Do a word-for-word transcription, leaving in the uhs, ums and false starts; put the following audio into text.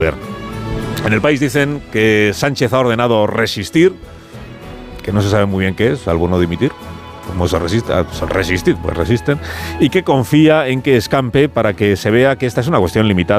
En El País dicen que Sánchez ha ordenado resistir, que no se sabe muy bien qué es, salvo no dimitir. ¿Cómo se resiste? Ah, resistir, pues resisten. Y que confía en que escampe para que se vea que esta es una cuestión limitada